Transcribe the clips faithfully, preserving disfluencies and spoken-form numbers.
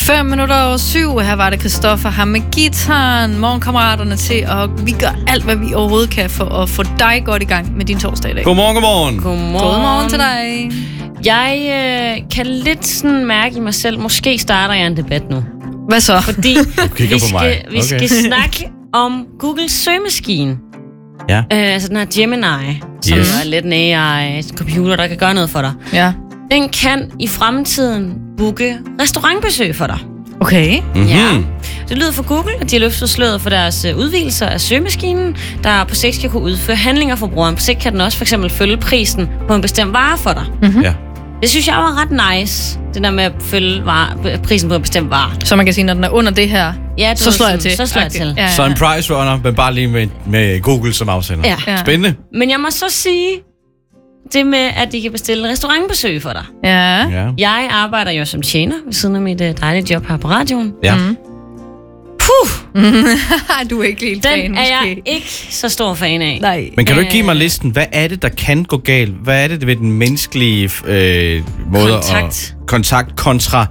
Fem minutter over syv. Her var det Christoffer her med guitaren. Morgenkammeraterne til, og vi gør alt, hvad vi overhovedet kan for at få dig godt i gang med din torsdag i dag. Godmorgen, godmorgen. Godmorgen. Godmorgen til dig. Jeg øh, kan lidt sådan mærke i mig selv, måske starter jeg en debat nu. Hvad så? Fordi vi på skal, mig. vi Okay. skal snakke om Googles søgemaskine. Ja. Øh, altså den her Gemini, som Yes. er lidt en A I-computer, der kan gøre noget for dig. Ja. Den kan i fremtiden booke restaurantbesøg for dig. Okay. Mm-hmm. Ja. Det lyder for Google, at de har løftet sløret for deres øh, udvidelser af søgemaskinen, der på sigt skal kunne udføre handlinger for brugeren. På sigt kan den også for eksempel følge prisen på en bestemt vare for dig. Mm-hmm. Ja. Det synes jeg var ret nice, det der med at følge vare, prisen på en bestemt vare. Så man kan sige, når den er under det her, Ja, du så ved slår jeg sådan, til. Så slår jeg til. Ja, ja. Så en price runner, men bare lige med, med Google som afsender. Ja. Ja. Spændende. Men jeg må så sige, det med, at de kan bestille restaurantbesøg for dig. Ja. Ja. Jeg arbejder jo som tjener ved siden af mit uh, dejlige job her på radioen. Ja. Mm. Puh, Du er ikke helt den fan, er måske. jeg ikke så stor fan af. Nej. Men kan du ikke give mig Øh. listen? Hvad er det, der kan gå galt? Hvad er det ved den menneskelige øh, måde Kontakt. at kontakt kontra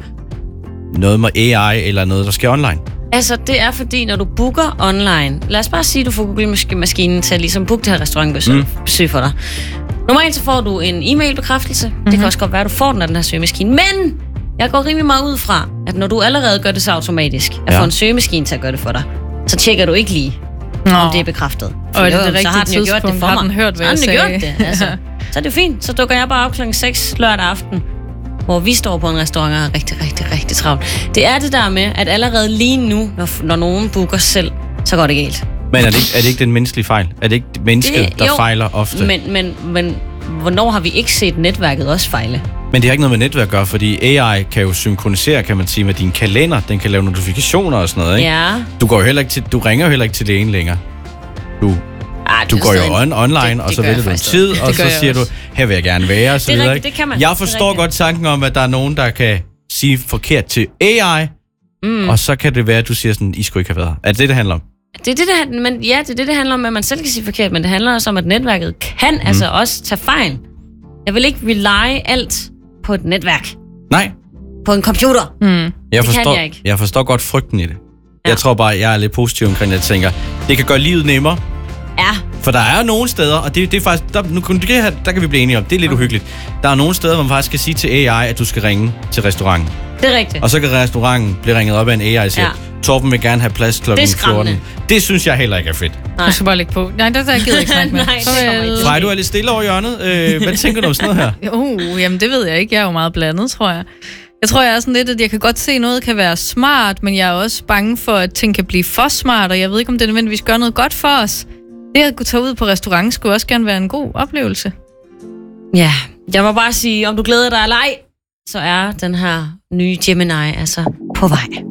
noget med A I eller noget, der sker online? Altså, det er fordi, når du booker online, lad os bare sige, at du får Google-maskinen til at ligesom booke det her restaurantbesøg Mm. besøg for dig. Normalt så får du en e-mail-bekræftelse. Mm-hmm. Det kan også godt være, at du får den af den her søgemaskine. Men jeg går rimelig meget ud fra, at når du allerede gør det så automatisk, at Ja. få en søgemaskine til at gøre det for dig, så tjekker du ikke lige, Nå. om det er bekræftet. Og er det Jo, det så rigtige har den jo gjort det tidspunkt? for Har mig. den hørt, hvad så har jeg den jo sagde? gjort det, altså. Så er det jo fint. Så dukker jeg bare op klokken seks lørdag aften, hvor vi står på en restaurant og er rigtig, rigtig, rigtig travlt. Det er det der med, at allerede lige nu, når, når nogen booker selv, så går det galt. Men er det ikke, er det ikke den menneskelige fejl? Er det ikke mennesket, Det- der jo, fejler ofte? Men, Men, men, men hvornår har vi ikke set netværket også fejle? Men det har ikke noget med netværk at gøre, fordi A I kan jo synkronisere, kan man sige, med din kalender. Den kan lave notifikationer og sådan noget, ikke? Ja. Du, går jo heller ikke til, du ringer jo heller ikke til det ene længere. Du, Ej, du det er går jo stadig- on, online, det- og det så gør jeg vælger du en faktisk tid, også. og Det så gør jeg siger du, også. her vil jeg gerne være, og så Det er videre. rigtigt, ikke? det kan man. Jeg Det er forstår rigtigt. godt tanken om, at der er nogen, der kan sige forkert til A I, Mm. og så kan det være, at du siger sådan, I skulle ikke have været her. Er det det, det handler om? Det er det, det, han- men ja, det er det, det handler om, at man selv kan sige forkert, men det handler også om, at netværket kan mm. altså også tage fejl. Jeg vil ikke rely alt på et netværk, Nej. på en computer. Mm. Jeg kan forstår, jeg ikke. jeg forstår godt frygten i det. Ja. Jeg tror bare, jeg er lidt positiv omkring det. Jeg tænker, det kan gøre livet nemmere. Ja, For der er nogle steder, og det, det er faktisk, der, nu, det her, der kan vi blive enige om, det er lidt uhyggeligt. Der er nogle steder, hvor man faktisk skal sige til A I, at du skal ringe til restauranten. det er rigtigt. Og så kan restauranten blive ringet op af en A I og siger, Ja. Torben vil gerne have plads klokken Det er skræmmende. fjorten. Det synes jeg heller ikke er fedt. Jeg skal bare lægge på. Nej, der, der gider jeg ikke snakke med. Nej, det Farvel. kommer ikke. Frej, du er lidt stille over hjørnet. Øh, hvad tænker du om sådan noget her? Uh, jamen det ved jeg ikke. Jeg er jo meget blandet, tror jeg. Jeg tror, jeg er sådan lidt, at jeg kan godt se, at noget kan være smart, men jeg er også bange for, at ting kan blive for smart, og jeg ved ikke, om det nødvendigvis gør noget godt for os. Det at kunne tage ud på restaurant skulle også gerne være en god oplevelse. Ja, jeg må bare sige, om du glæder dig eller ej, så er den her nye Gemini altså på vej.